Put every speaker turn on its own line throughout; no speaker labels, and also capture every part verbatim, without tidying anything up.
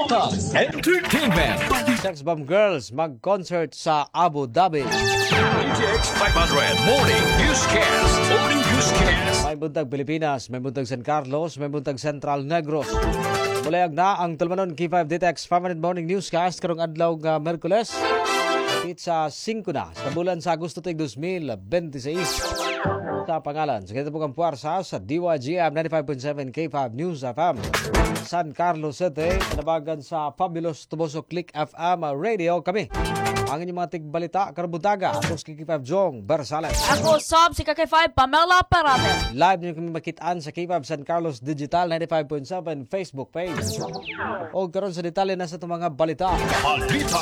Balita Entertainment.
Sex Bomb Girls mag-concert sa Abu Dhabi.
A T X five hundred Morning Newscast. Morning Newscast.
May buntag Pilipinas, may buntag San Carlos, may buntag Central Negros. Mulayag na ang Tulmanon K five D T X five hundred Morning Newscast karong adlaw nga Merkules. Sa singko na sa bulan sa Agosto tig two thousand twenty-six. Sa pangalan, sa kita po kang puwersa sa D Y G M ninety-five point seven K five News F M. San Carlos City, panabagan sa Fabulous Tuboso Click F M Radio kami. Ang inyong mga tigbalita, Karbutaga, ako si K five Jong Bersales.
Ako sub si K five Pamela Parate.
Live niyo kami makitaan sa K five San Carlos Digital ninety-five point seven Facebook page. O karon sa detalye na sa itong mga balita.
Balita.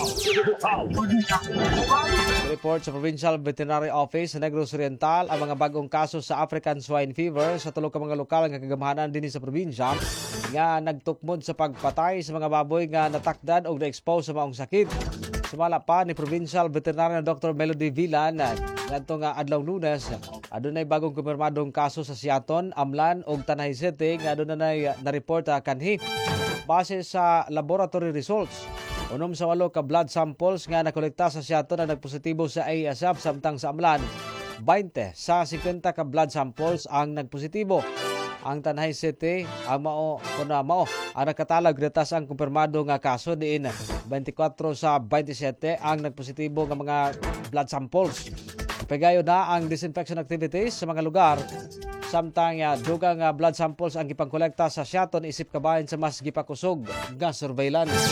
Report sa Provincial Veterinary Office sa Negros Oriental ang mga bagong kaso sa African Swine Fever sa tulo ka mga lokal nga kagamahanan dinhi sa probinsya nga nagtukmod sa pagpatay sa mga baboy nga natakdan o na-expose sa maong sakit. Sumala pa ni Provincial Veterinary Doctor Melody Villan ngadto nga adlaw Lunes adunay bagong kumpirmadong kaso sa Siaton, Amlan ug Tanay City nga adunay na-report kanhi base sa laboratory results. Unom sa walo ka blood samples nga nakolekta sa Siaton na nagpositibo sa A S F samtang sa Amlan twenty sa fifty ka blood samples ang nagpositibo. Ang Tanay City ang mao kuna mao ang nakatalog retas ang kumpirmado nga kaso diin twenty-four sa twenty-seven ang nagpositibo nga mga blood samples. Pegayo na ang disinfection activities sa mga lugar samtang uh, dugang uh, blood samples ang gipangkolekta sa Siaton isip kabahin sa mas gipakusog nga surveillance.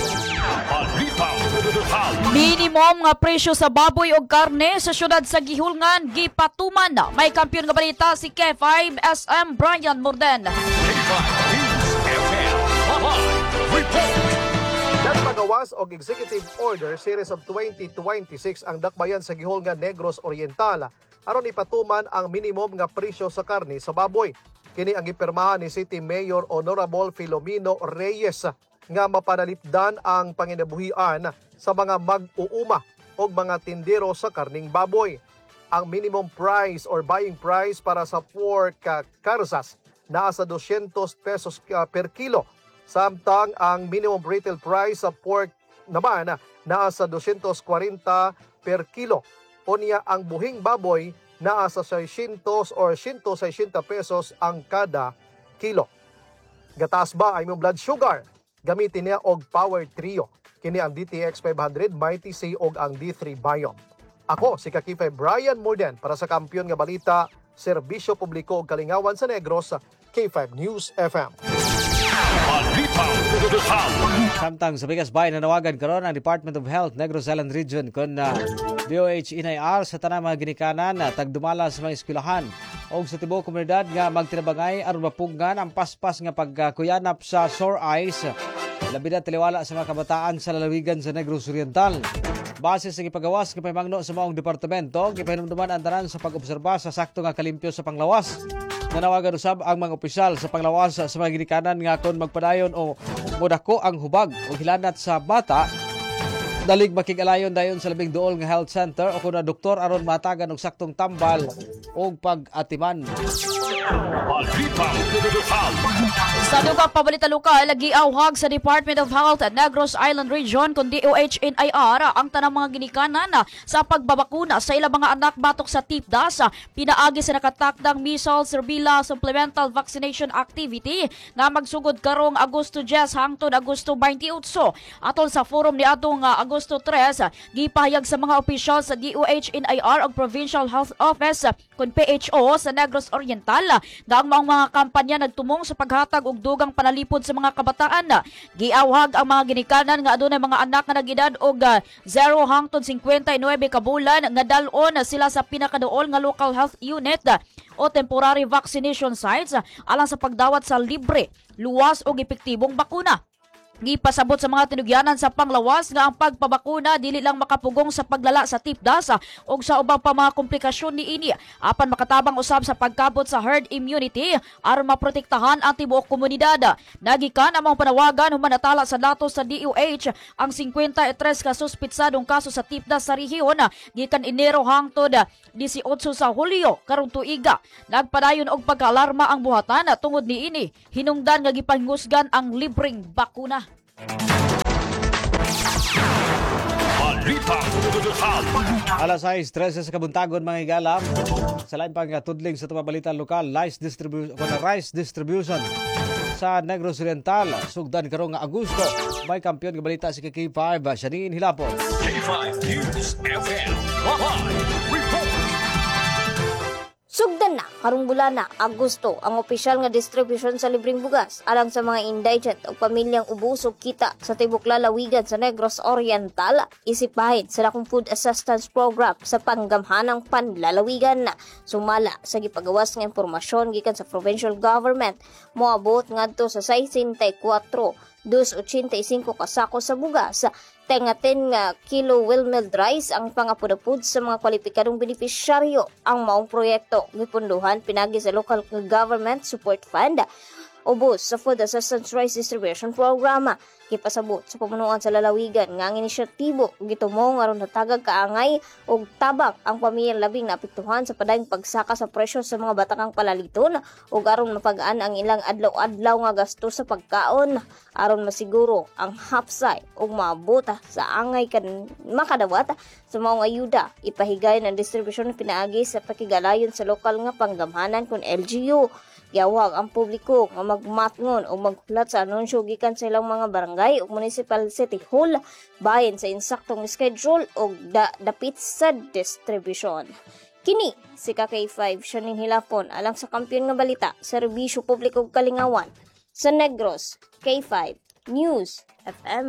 Minimum nga presyo sa baboy o karne sa syudad sa Gihulngan gipatuman. May kampiyon nga balita si K five S M Brian Morden.
K five News F M. Live report.
Nagpagawas og Executive Order Series of twenty twenty-six ang dakbayan sa Gihulngan Negros Oriental aron ipatuman ang minimum nga presyo sa karne sa baboy. Kini ang gipirmahan ni City Mayor Honorable Filomeno Reyes nga mapanalipdan ang panginabuhian sa mga mag-uuma o mga tindero sa karning baboy. Ang minimum price or buying price para sa pork uh, karsas naa sa two hundred pesos uh, per kilo. Samtang ang minimum retail price sa pork naman naa sa two hundred forty per kilo. Unya ang buhing baboy naa sa six hundred or one hundred sixty pesos ang kada kilo. Gatas ba ay mong blood sugar? Gamitin niya og Power Trio. Kini ang D T X five hundred, Mighty C og ang D three Bio. Ako si K five Brian Morden para sa kampiyon nga balita, serbisyo publiko ug kalingawan sa Negros, K five News F M.
Samtang sa bigas bayan nanawagan karon ang Department of Health Negros Island Region kun na D O H N I R sa tanang mga ginikanan na tagdumala sa mga eskwelahan o sa tibuok komunidad nga magtinabangay aron mapugnan ang paspas nga pagkuyanap sa sore eyes labi na taliwala sa mga kabataan sa lalawigan sa Negros Oriental. Base sa gipagawas nga pahimangno sa maong departamento, gipahinumduman ang tanan sa pag-obserba sa sakto nga kalimpyo sa panglawas. Nanawagan usab ang mga opisyal sa panglawas sa mga ginikanan nga kon magpadayon o modako ang hubag o hilanat sa bata dalig makigalayon dayon sa labing duol nga health center o kuna doktor aron matagan og saktong tambal o pag-atiman.
Sa dugang pabalita lokal, giawhag sa Department of Health at Negros Island Region kung D O H N I R ang tanang mga ginikanan sa pagbabakuna sa ilang mga anak batok sa TIPDAS pinaagi sa nakatakdang measles, rubella supplemental vaccination activity nga magsugod karong Agosto ten hangtod Agosto twenty-eight. Atol sa forum ni atong Agosto three, gipahayag sa mga opisyal sa D O H N I R ug Provincial Health Office kun P H O sa Negros Oriental nga ang mga, mga kampanya nagtumong sa paghatag og dugang panalipod sa mga kabataan. Giawhag ang mga ginikanan nga adunay mga anak nga nag-edad og zero hangtod fifty-nine ka bulan nga dalon sila sa pinakaduol nga local health unit o temporary vaccination sites alang sa pagdawat sa libre, luwas ug epektibong bakuna. Gipasabot sa mga tinugyanan sa panglawas nga ang pagpabakuna dili lang makapugong sa paglala sa TIPDAS o sa ubang pa mga komplikasyon niini apan makatabang usab sa pagkabot sa herd immunity aron maprotektahan ang tibuok komunidad. Nagikan among panawagan human natala sa datos sa D O H ang fifty-three ka suspitsadong kaso sa TIPDAS sa rehiyon gikan Enero hangtod eighteen sa Hulyo karong tuiga. Nagpadayon og pag-alarma ang buhatan tungod niini hinungdan nga gipanghusgan ang libreng bakuna.
Alas sais, tres sa kabuntagon mga igalam. Sa lain pang tudling sa tumabalitan lokal, rice distribution, rice distribution sa Negros Oriental. Sugdan karong nga Agosto. May kampiyon nga balita si K five, Shanin Hilapon.
K five News F M. Live report.
Sugdan na, karong bulan na, Agosto, ang opisyal nga distribution sa libreng bugas alang sa mga indigent o pamilyang ubusog kita sa tibok lalawigan sa Negros Oriental, isipahin sa lakong food assistance program sa panggamhanang panlalawigan na sumala sa gipagawas nga impormasyon gikan sa provincial government, moabot ngadto sa sixty-four, dos eighty-five kasako sa bugas, tengaten nga kilo well-milled rice ang pangapudapud sa mga kwalipikadong benepisyaryo. Ang maong proyekto gipunduhan pinagi sa local government support fund ubos sa Food Assistance Rice Distribution Program. Kipasabot sa pamunuan sa lalawigan nga ang inisyatibo gitumong aron natagag kaangay og tabang ang pamilyang labing naapektuhan sa padayong pagsaka sa presyo sa mga batakang palaliton ug aron mapagaan ang ilang adlaw-adlaw nga gasto sa pagkaon aron masiguro ang hapsay ug maabot sa angay kan makadawat sa maong ayuda. Ipahigayon ang distribusyon pinaagi sa pakigalayon sa lokal nga panggamhanan kun L G U. Yawag ang publiko nga magmatngon o maghulat sa anunsyo gikan sa ilang mga barangay o municipal city hall bahin sa insaktong schedule o da, dapit sa distribution. Kini si K five Shanin Hilapon alang sa kampiyon nga balita, serbisyo publiko ug kalingawan sa Negros. K five News F M.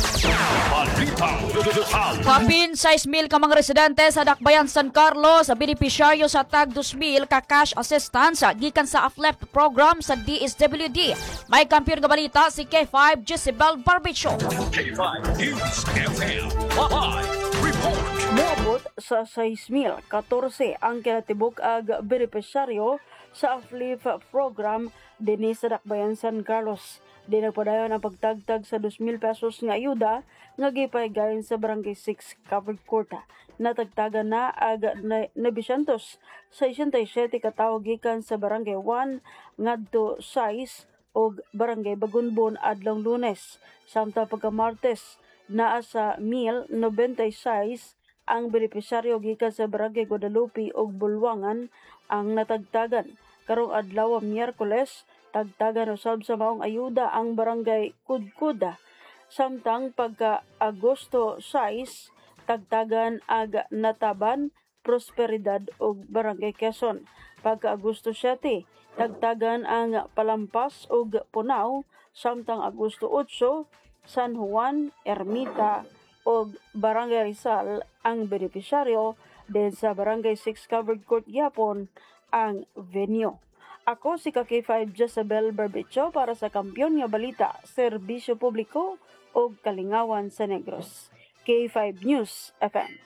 Kapin sais mil ka mga residente sa Dakbayan San Carlos sa benepisyaryo sa tag two mil ka cash assistance gikan sa A F L E P program sa D S W D. May kampiyon nga balita si K five Jezebel Barbicho.
K five News F M. Live report.
Moabot sa six mil fourteen ang kinatibuk ag benepisyaryo sa A F L E P program dinhi sa Dakbayan San Carlos. Di nagpadayon ang pagtagtag sa two mil pesos nga ayuda nga gipahigayon sa Barangay six Covered Court. Natagtagan na ag nine hundred sixty-seven katawo gikan sa Barangay one ngadto six og Barangay Bagunbon adlong Lunes. Samtang pagka Martes naa sa one thousand ninety-six ang benepisyaryo gikan sa Barangay Guadalupe ug Bulwangan ang natagtagan. Karong adlaw Miyerkules tagtagan usab sa maong ayuda ang Barangay Kudkuda. Samtang pagka Agosto six, tagtagan ag Nataban, Prosperidad ug Barangay Quezon. Pagka Agosto seven, tagtagan ang Palampas ug Punaw. Samtang Agosto eight, San Juan, Ermita ug Barangay Rizal ang benepisyaryo. Din sa Barangay six Covered Court gyapon ang venue. Ako si K five Jezebel Barbicho para sa kampiyon nga balita, serbisyo publiko o kalingawan sa Negros. K five News F M.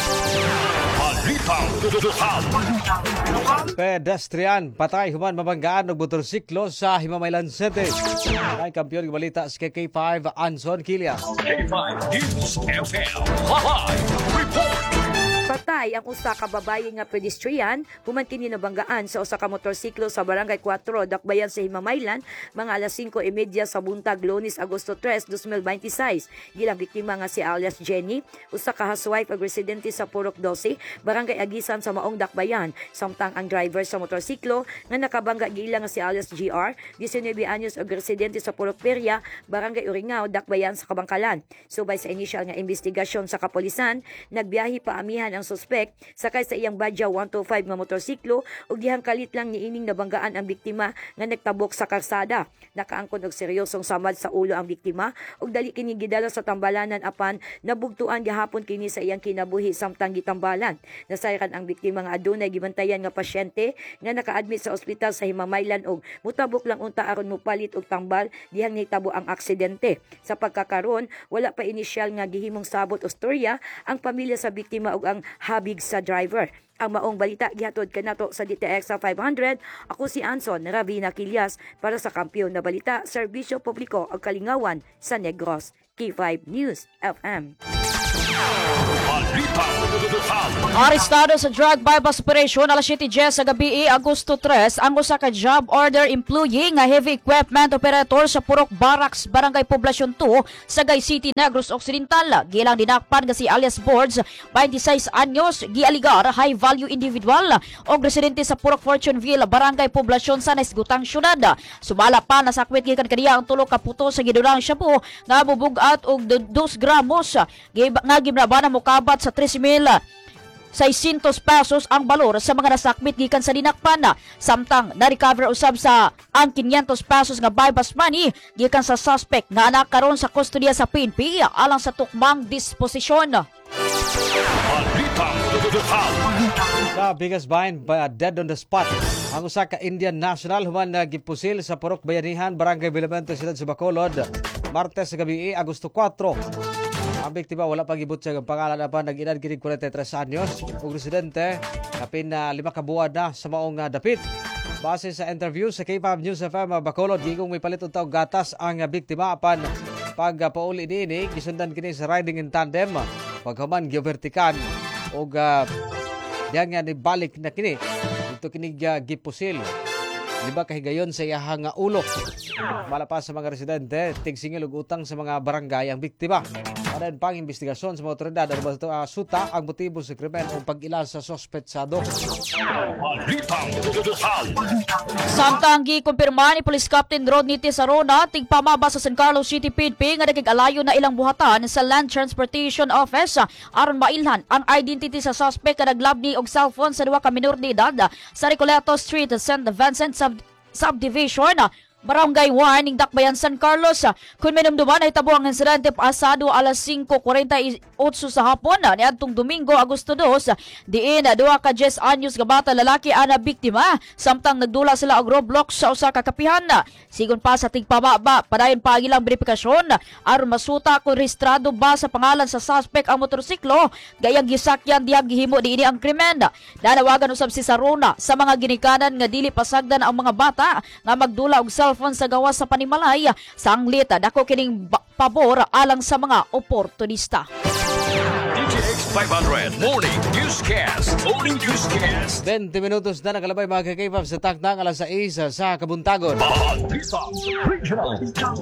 Pedestrian, patay human mabanggaan og motorsiklo sa Himamaylan City. May kampiyon nga balita si K five Anson Quilias.
K five News F M. Live report.
Patay ang usa ka babaye nga pedestrian human kini nabanggaan sa usa ka motorsiklo sa Barangay four, Dakbayan sa Himamaylan, mga alas five thirty sa buntag Lunes, Agosto three, twenty twenty-six. Gilang biktima nga si alias Jenny, usa ka housewife ag residente sa Purok twelve, Barangay Agisan sa maong Dakbayan. Samtang ang driver sa motorsiklo nga nakabangga gilang nga si alias G R, nineteen anyos ag residente sa Purok Peria, Barangay Uringao, Dakbayan sa Kabangkalan. Subay sa initial nga investigasyon sa kapolisan, nagbiyahe pa amihan ang suspect sakay sa iyang Badja one twenty-five nga motorsiklo ug gihangkalit lang niining nabanggaan ang biktima nga nagtabok sa karsada. Nakaangkon og seryosong samad sa ulo ang biktima ug dali kini gidala sa tambalanan apan nabugtuan gihapon kini sa iyang kinabuhi samtang gitambalan. Nasayran ang biktima nga adunay gibantayan nga pasyente nga naka-admit sa ospital sa Himamaylan ug mutabok lang unta aron mopalit og tambal dihang nitabo ang aksidente. Sa pagkakaron wala pa inisyal nga gihimong sabot o storya ang pamilya sa biktima ug ang habig sa driver. Ang maong balita gihatod kanato sa D T X five hundred. Ako si Anson Ravina Quilias para sa kampiyon na balita, serbisyo publiko ug kalingawan sa Negros. K five News F M.
Balitang Lokal.
Arestado sa drug bypass operation alas siyete sa gabi Agosto tres ang usa ka job order employee nga heavy equipment operator sa Purok Barracks, Barangay Poblasyon two, Sagay City, Negros Occidental. Gilang dinakpan nga si alias Boards, twenty-six anyos, gialigar high value individual og residente sa Purok Fortuneville, Barangay Poblasyon sa Nasgutang Syudad. Sumala pa nasakwit gikan kaniya ang tulo ka puto sa gidurang shabu nga bubugat og dos gramos nga gimnabana mokabat sa tres mil seiscientos pesos ang balor sa mga nasakmit gikan sa dinakpan. Samtang na-recover usab sa ang quinientos pesos nga bypass money gikan sa suspect nga anak karon sa kustodiya sa P N P alang sa tukmang disposisyon.
Balitang Lokal.
Sa biggest bind, ba, dead on the spot. Ang usa ka Indian national human na gipusil sa Purok Bayanihan, Barangay Bilamento, Siyudad sa Bacolod, Martes sa gabi, Agosto four. Ang biktima wala pa gibot siya ang pangalan na pa nag-edad kini forty-three anyos ug residente kapin na lima ka buwan na sa maong uh, dapit. Base sa interview sa K P A M News F M Bacolod, gigong may palit og gatas ang uh, biktima apan pag uh, pauli dinhi gisundan kini sa riding in tandem paghuman giobertikan og uh, diyan nga nibalik na kini ito kini uh, gipusil liba kahigayon sa iyahang uh, ulo. Malapas sa mga residente tigsingil og utang sa mga barangay ang biktima. Aron pang investigasyon sa mga otoridad ang uh, suta ang motibo sa krimen o pag-ilas sa sospetsado.
Balitang Lokal.
Samtang gikumpirma ni Police Captain Rodney Tesarona tigpamaba sa San Carlos City P N P nga nagigalayo na ilang buhatan sa Land Transportation Office aron mailhan ang identity sa suspect nga naglabni og cellphone sa duha ka minor de edad sa Recoleto Street, Saint Vincent Sub- Subdivision, Barangay one ning Dakbayan, San Carlos. Kung minumduman ay tabo ang insidente pasado alas cinco forty-eight sa hapon niadtong Domingo, Agosto two, diin duha ka diyes anyos nga bata lalaki ana biktima samtang nagdula sila og roadblocks sa usa ka kapihan. Sigon pa sa tigpababa padayon pa ang ilang verifikasyon aron masuta kung rehistrado ba sa pangalan sa suspect ang motorsiklo gayang gisakyan diyang gihimo diini ang krimen. Nanawagan usab si Sarona sa mga ginikanan nga dili pasagdan ang mga bata nga magdula og cellphone sa gawas sa panimalay. Sanglit dako kining pabor alang sa mga oportunista.
D J X five hundred Morning Newscast. Morning Newscast.
twenty minutos na nakalabay mga kakipap sa takdang alas sais sa Kabuntagon.
Balitang Regional.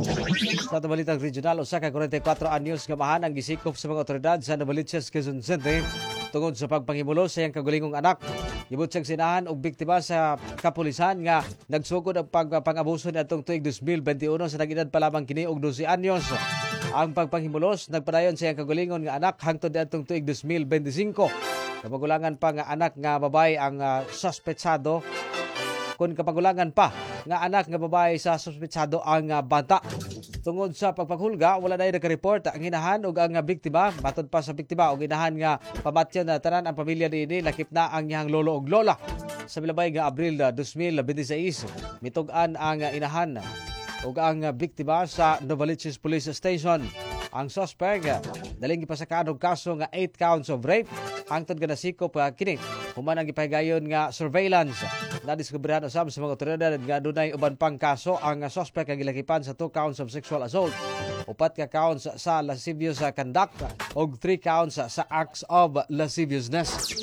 Sa Nabalitang Regional, usa ka forty-four anyos nga mahan ang gisikop sa mga otoridad sa Nabaliches, Quezon City tungod sa pagpangimulo sa iyang kagulingong anak. Gibot siyang sinahan og biktima sa kapulisan nga nagsugod ang pagpangabuso niadtong tuig twenty twenty-one sa nag-edad pa lamang kini og twelve anyos. Ang pagpanghimulos nagpadayon sa iyang kagalingon nga anak hangtod niadtong tuig twenty twenty-five. Kapagulangan pa nga anak nga babae ang uh, suspetsado kun kapagulangan pa nga anak nga babae sa suspetsado ang uh, bata. Tungod sa pagpaghulga, wala na naka-report ang inahan ug ang biktima. Matod pa sa biktima og inahan nga pamatyan na tanan ang pamilya niini, lakip na ang iyang lolo ug lola. Sa milabay nga Abril twenty twenty-six, mitug-an ang inahan ug ang biktima sa Novaliches Police Station. Ang suspect daling gipasakaan og kaso nga eight counts of rape hangtod nga nasikop uh, kini human ang gipahigayon nga surveillance. Nadiskubrihan usab sa mga otoridad nga dunay uban pang kaso ang uh, suspect nga gilakipan sa two counts of sexual assault, upat ka counts sa lascivious uh, conduct ug three counts uh, sa acts of lasciviousness.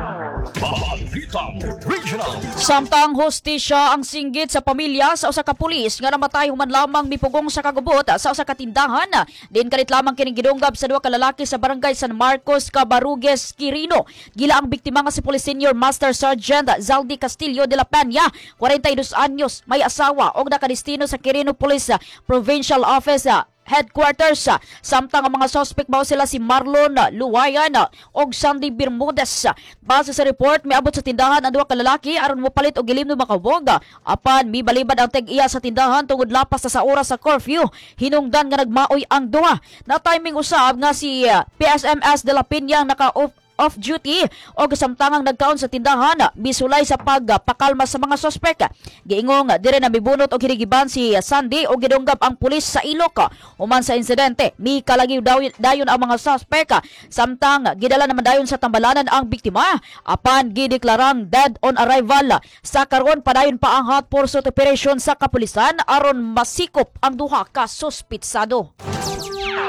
Balitang Regional.
Samtang hostisya ang singgit sa pamilya sa usa ka pulis nga namatay human lamang mipugong sa kagubot sa usa ka tindahan. Din kalit lamang kining gidunggab sa duha ka lalaki sa barangay San Marcos, Cabarugues, Quirino. Gila ang biktima nga si Police Senior Master Sergeant Zaldi Castillo de la Peña, forty-two anyos, may asawa og nakadestino sa Quirino Police Provincial Office Headquarters. Samtang ang mga suspect mao sila si Marlon Luwayan og Sandy Bermudez. Base sa report, miabot sa tindahan ang duha ka lalaki aron mopalit og ilim no makabog. Apan mibalibad ang teg-iya sa tindahan tungod lapas sa oras sa curfew. Hinungdan nga nagmaoy ang duha. Na timing usab nga si P S M S de la Peña naka off duty o kasamtangang nagkaon sa tindahan bisulay sa pagpakalma sa mga sospek. Giingong dire na mibunot og hinigiban si Sandy o gidunggab ang pulis sa Ilok. Human sa insidente, mi kalagiw dayon ang mga sospek samtang gidala naman dayon sa tambalanan ang biktima apan gideklarang dead on arrival. Sa karon padayon pa ang hot pursuit operation sa kapulisan aron masikop ang duha ka suspitsado.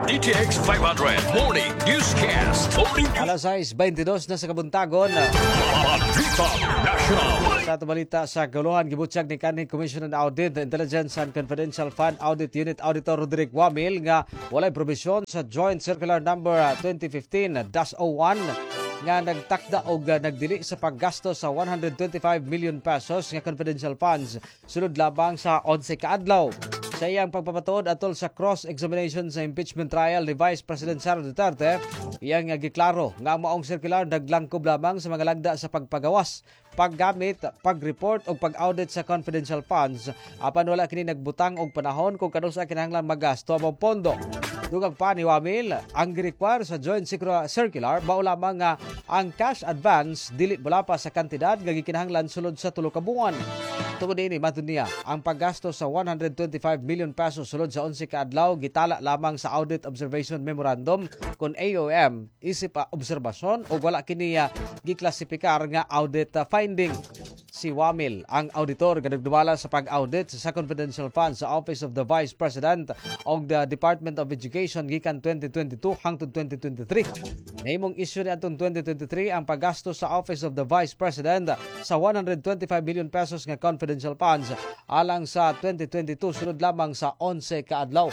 D T X five hundred Morning Newscast. Morning News.
Alas sais twenty-two na sa kabuntagon.
Balita National.
Sa balita sa guluhan, gibutyag ni kanhi Commission on Audit, Intelligence and Confidential Fund Audit Unit Auditor Roderick Wamil nga walay probisyon sa Joint Circular Number twenty fifteen dash oh one nga nagtakda og uh, nagdili sa paggasto sa one hundred twenty-five million pesos nga confidential funds sulod labang sa eleven ka adlaw. Sa iyang pagpapatuod atol sa cross-examination sa impeachment trial ni Vice President Sara Duterte, iyang uh, giklaro nga ang maong circular naglangkob lamang sa mga lagda sa pagpagawas, paggamit, pag-report o pag-audit sa confidential funds apan wala kini nagbutang og panahon kung kanus sa kinahanglan magasto ang pondo. Dugang pa ni Wamil, ang gi-require sa Joint Circular mao lamang nga ang cash advance dili wala pa sa kantidad nga gikinahanglan sulod sa tulo ka buwan. Tungod ini matud niya, ang paggasto sa one hundred twenty-five million pesos sulod sa eleven ka adlaw gitala lamang sa Audit Observation Memorandum kun A O M isip uh, obserbasyon o wala kini uh, giklasipikar nga audit uh, finding. Si Wamil, ang auditor nga nagdumala sa pag-audit sa confidential funds sa Office of the Vice President o the Department of Education gikan twenty twenty-two hangtod twenty twenty-three. Nahimong issue ni atong twenty twenty-three ang paggasto sa Office of the Vice President sa one hundred twenty-five million pesos nga confidential funds alang sa twenty twenty-two sulod lamang sa eleven ka adlaw.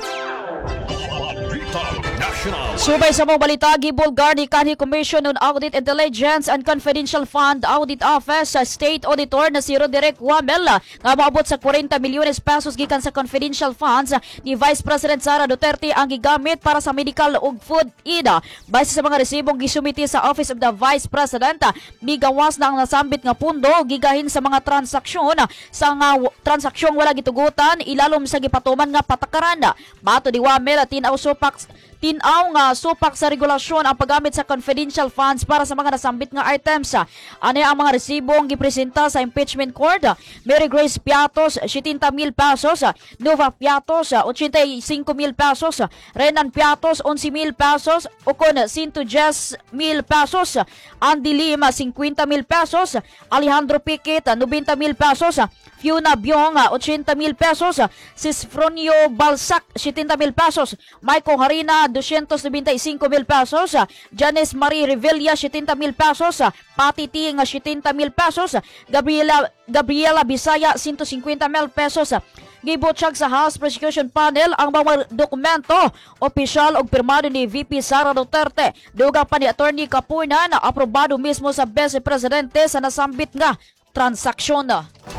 Balita National.
Subay sa mga balita, gibulgar ni kanhi Commission on Audit, Intelligence and Confidential Fund Audit Office sa State Auditor na si Roderick Wamil nga maabot sa forty milyones pesos gikan sa confidential funds ni Vice President Sara Duterte ang gigamit para sa medical ug food aid. Base sa mga resibong gisumiti sa Office of the Vice President, migawas na ang nasambit nga pundo gigahin sa mga transaksyon sa nga transaksyong wala gitugutan ilalom sa gipatuman nga patakaran. Mato di Wamil, tinaw supak Tinaw nga supak sa regulasyon ang paggamit sa confidential funds para sa mga nasambit nga items. Ano ang mga resibong gipresenta sa impeachment court? Mary Grace Piatos, seventy mil pesos. Nova Piatos, eighty-five mil pesos. Renan Piatos, eleven mil pesos. Ukon, one hundred ten mil pesos. Andy Lim, fifty mil pesos. Alejandro Piquet, ninety mil pesos. Fiona Biong, eighty mil pesos. Sisfronio Balsac, seventy mil pesos. Michael Harina, two hundred ninety-five mil pesos. Janice Marie Revilla, seventy mil pesos. Pati Ting, seventy mil pesos. Gabriela Gabriela Bisaya, one hundred fifty mil pesos. Gibutyag sa House Prosecution Panel ang mga dokumento opisyal og pirmado ni V P Sara Duterte. Dugang pa ni Attorney Capuna na aprobado mismo sa Vice Presidente sa nasambit nga transaksyon.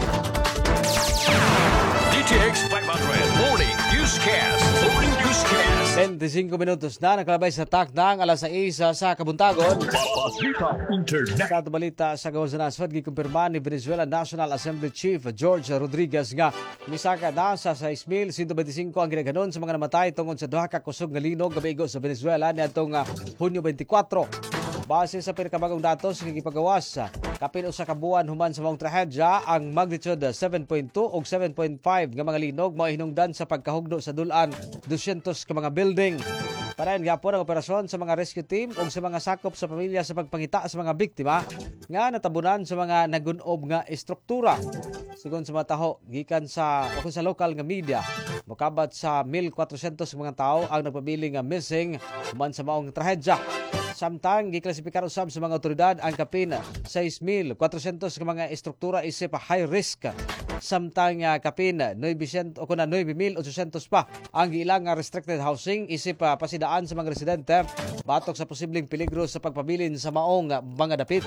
D T X five hundred Morning Newscast. Morning Newscast.
twenty-five minutos na nakalabay sa takdang alas sais sa kabuntagon.
Balita Internet.
Sa balita sa gawas na naswad, gikumpirma ni Venezuela National Assembly Chief George Rodriguez nga misaka na sa six thousand one hundred twenty-five ang ginaganon sa mga namatay tungod sa duha ka kusog nga linog gabigo sa Venezuela niadtong uh, Hunyo twenty-four. Base sa pinakabagong datos nga gipagawas, kapin usa ka buwan human sa mong trahedya, ang magnitude seven point two ug seven point five nga mga linog mao hinungdan sa pagkahugno sa dulan two hundred ka mga building. Parayon gyapon ang operasyon sa mga rescue team ug sa mga sakop sa pamilya sa pagpangita sa mga biktima nga natabunan sa mga nagunob nga estruktura. Sigon sa mga taho gikan sa o sa local nga media, mokabat sa one thousand four hundred mga tawo ang nagpabiling nga missing human sa maong trahedya. Samtang giklasifikar usab sa mga otoridad ang kapin six thousand four hundred ka mga estruktura isip high risk. Samtang uh, kapin nine hundred o kuna nine thousand eight hundred pa ang giilang nga restricted housing isip uh, pasidaan sa mga residente batok sa posibleng peligro sa pagpabilin sa maong uh, mga dapit.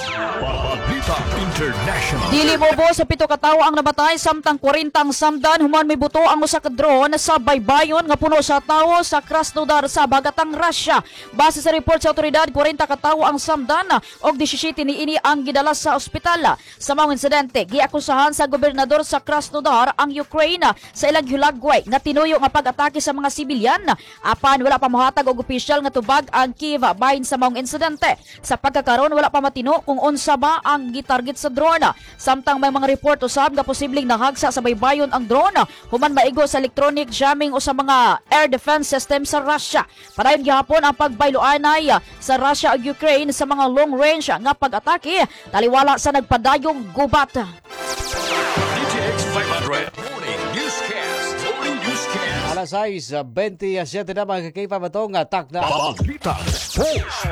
Balita International.
Dili mobo sa pito ka tawo ang namatay samtang forty ang samdan human may buto ang usa ka drone sa baybayon nga puno sa tawo sa Krasnodar sa Bagatang Russia. Base sa report sa otoridad, forty ka tawo ang samdan og seventeen niini ang gidala sa ospital. Sa mga insidente, giakusahan sa gobernador sa Krasnodar ang Ukraine sa ilang hulagway nga tinuyo nga pag-atake sa mga sibilyan. Apan wala pa mohatag og opisyal nga tubag ang Kiev bahin sa mga insidente. Sa pagkakaron wala pa matino kung unsa ba ang gitarget sa drone. Samtang may mga report usab nga posibleng nahagsa sa baybayon ang drone human maigo sa electronic jamming o sa mga air defense system sa Russia. Padayon gihapon ang pagbayloanay sa Russia ug Ukraine sa mga long range nga pag-atake taliwala sa nagpadayong gubat.
D T X five hundred Morning Newscast. Morning Newscast.
Alas sais, twenty-seven na mga K-five atong atak na.
Balitang Sports.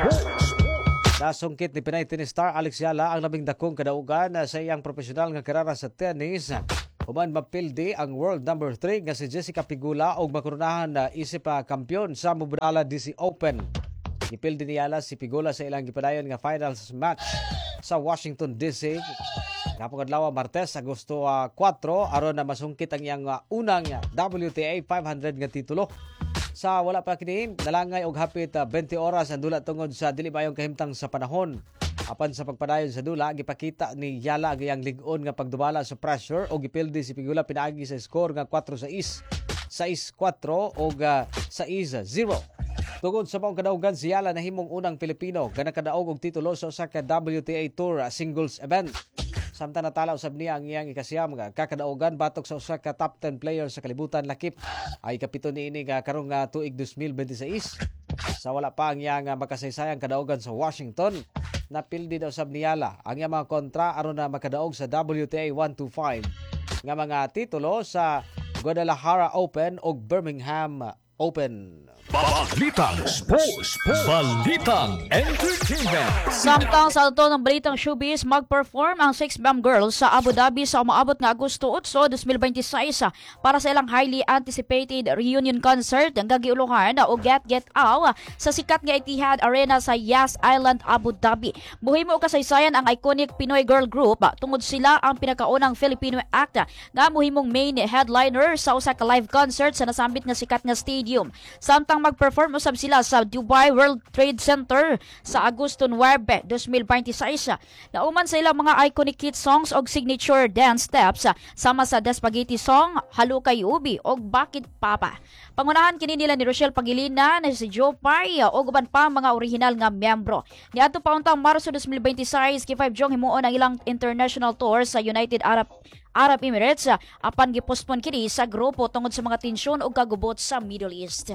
Nasungkit ni Pinay Tennis star Alex Yala ang labing dakong kadaugan sa iyang profesional nga karera sa tennis. Human mapildi ang world number three nga si Jessica Pegula og makurunahan na isip pa kampiyon sa Mubadala D C Open. Gipildi ni Yala si Pegula sa ilang gipadayon nga finals match sa Washington D C. Kapag adlaw Martes, Agosto uh, four, aron na masungkit ang iyang uh, unang uh, W T A five hundred nga titulo. Sa wala pa kini, nalangay og hapit uh, twenty oras ang dula tungod sa dili bayong kahimtang sa panahon. Apan sa pagpadayon sa dula, gipakita ni Yala ang iyang lig-on nga pagdubala sa pressure o gipildi si Pegula pinaagi sa score nga four six, six four o uh, six zero. Tungod sa maong kadaugan, si Yala nahimong unang Pilipino nga nakadaog og titulo sa usa ka W T A Tour uh, singles event. Samtang natala usab niya ang iyang ikasiyam nga kakadaugan batok sa usa ka top ten player sa kalibutan lakip ay kapito niini nga karong nga tuig twenty twenty-six. Sa wala pa ang iyang makasaysayang kadaugan sa Washington, napildi daw usab ni Yala ang iyang mga kontra aron na makadaog sa W T A one twenty-five nga mga titulo sa Guadalajara Open o Birmingham Open.
Balitang Sports. Balitang Entertainment.
Samtang sa ato ng balitang showbiz, mag-perform ang Six Bam Girls sa Abu Dhabi sa umaabot nga Agosto eight, twenty twenty-six para sa ilang highly anticipated reunion concert ang gagiuluhan o Get Get Out sa sikat nga Etihad Arena sa Yas Island, Abu Dhabi. Buhimo o kasaysayan ang iconic Pinoy girl group tungod sila ang pinakaunang Filipino act nga muhimong main headliner sa usa ka live concert sa nasambit nga sikat nga stadium. Samtang mag-perform usab sila sa Dubai World Trade Center sa Agosto nine, twenty twenty-six. Nauman sa ilang mga iconic hit songs og signature dance steps sama sa The Spaghetti Song, Halo Kay Ubi og Bakit Papa. Pangunahan kini nila ni Rochelle Pangilinan, si Joe Pai og uban pa mga original nga miyembro. Niadto pauntang Marso twenty twenty-six, K five Jong himuon ang ilang international tour sa United Arab Arab Emirates apan gipostpone kini sa grupo tungod sa mga tensyon o kagubot sa Middle East.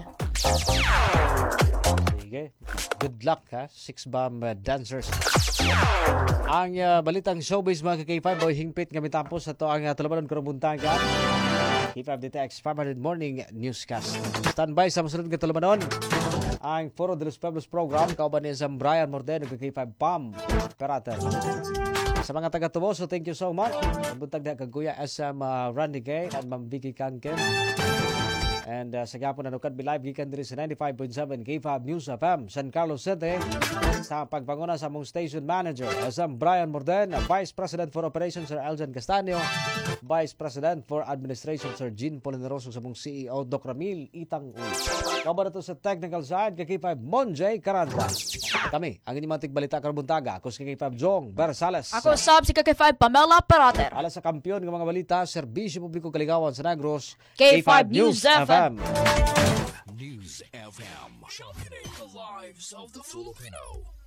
Sige. Good luck ha, Six Bam uh, dancers. Ang uh, balitang showbiz mga K five boy hingpit nga mitapos sa to ang uh, tulumanon karong buntag ka. K five D T X five hundred Morning Newscast. Standby sa masunod nga tulumanon ang Foro de los Pueblos program kauban ni Sam Brian Morden ug K five Pam Operator. Sa mga taga-Tubo, so thank you so much. Buntag na kaguya S M uh, Randy Gay and Ma'am Vicky Kangken. And uh, sa gapon na nukad be live gikan diri sa ninety-five point seven K five News F M San Carlos City sa pagpanguna sa mong station manager S M Brian Morden, Vice President for Operations Sir Eljan Castaño, Vice President for Administration Sir Jean Polineroso sa mong C E O Doc Ramil Itang Uy. Kabar ito sa technical side kay K five Monjay Caranda. Kami ang inyong mga tigbalita karbuntaga. Ako si K five Jong Bersales.
Ako sab si K five Pamela Perater.
Ala sa kampiyon ng mga balita, Serbisyo Publiko Kaligawan sa Negros,
K five News F M.
News F M. Championing the lives of the Filipino.